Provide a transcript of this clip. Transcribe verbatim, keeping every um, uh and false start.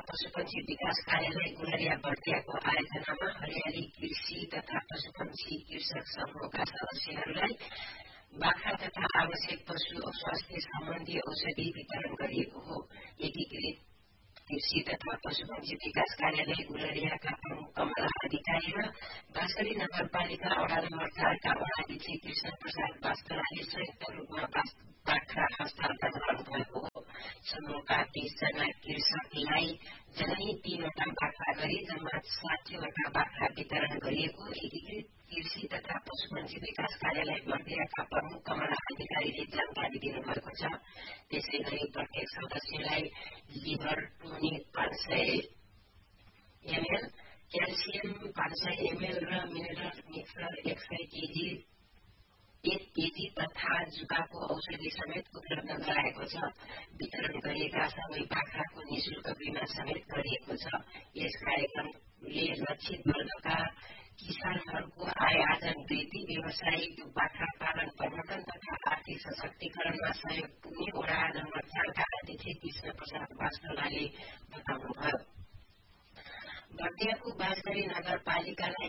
पशुपक्षी विकास कार्यालय गुलरिया बर्दियाको आयोजनामा हरियाली कृषि तथा पशुपक्षी कृषक समूहका सदस्यहरूलाई बाख्रा तथा आवश्यक पशु स्वास्थ्य सम्बन्धी औषधि वितरण गरिएको हो। एकीकृत कृषि तथा पशुपक्षी विकास कार्यालय गुलरियाका प्रमुख कमला अधिकारी र बाँसगढी नगरपालिका वडा नम्बर चारका वडाध्यक्ष कृष्ण प्रसाद वास्तोलाले संयुक्त रूपमा बाख्रा हस्तान्तरण गर्नुभएको हो। समूहका बीसजना कृषकलाई जननी तीनवटा बाख्रा गरी जम्मा साठीवटा बाख्रा वितरण गरिएको एकीकृत कृषि तथा पशुपक्षी विकास कार्यालय बर्दियाका प्रमुख कमला अधिकारीले जानकारी दिनुभएको छ। त्यसै गरी प्रत्येक सदस्यलाई लिभर टोनिक पाँच सय एमएल, क्याल्सियम पाँच सय एमएल र मिनरल मिक्सर एक सय केजी एक केजी तथा जुकाको औषधि समेत उपलब्ध गराएको छ। वितरण गरिएका सबै बाख्राको निशुल्क बीमा समेत गरिएको छ। यस कार्यक्रमले लक्षित वर्गका किसानहरूको आय आर्जन वृद्धि, व्यावसायिक बाख्रा पालन प्रवर्धन तथा आर्थिक सशक्तिकरणमा सहयोग पुग्ने वडा नम्बर चारका अध्यक्ष कृष्ण प्रसाद वास्तोलाले बताउनुभयो। बर्दियाको बाँसगढी नगरपालिकालाई